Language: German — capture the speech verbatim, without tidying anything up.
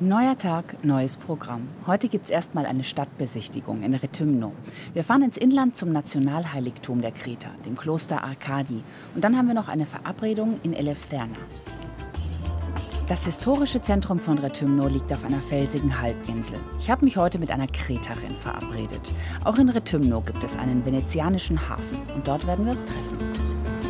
Neuer Tag, neues Programm. Heute gibt es erstmal eine Stadtbesichtigung in Rethymno. Wir fahren ins Inland zum Nationalheiligtum der Kreter, dem Kloster Arkadi. Und dann haben wir noch eine Verabredung in Elefserna. Das historische Zentrum von Rethymno liegt auf einer felsigen Halbinsel. Ich habe mich heute mit einer Kreterin verabredet. Auch in Rethymno gibt es einen venezianischen Hafen und dort werden wir uns treffen.